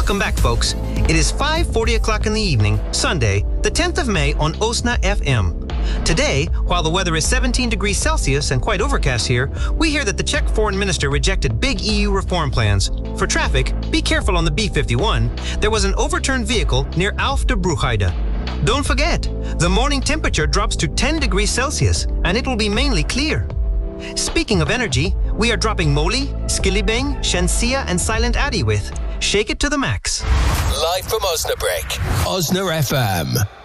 Welcome back, folks. It is 5:40 o'clock in the evening, Sunday, the 10th of May on Osna FM. Today, while the weather is 17 degrees Celsius and quite overcast here, we hear that the Czech foreign minister rejected big EU reform plans. For traffic, be careful on the B51. There was an overturned vehicle near Alphen de Bruchheide. Don't forget, the morning temperature drops to 10 degrees Celsius and it will be mainly clear. Speaking of energy, we are dropping Moli, Skillibeng, Shensia and Silent Addy with Shake It to the Max. Live from Osnabrück, Osna FM.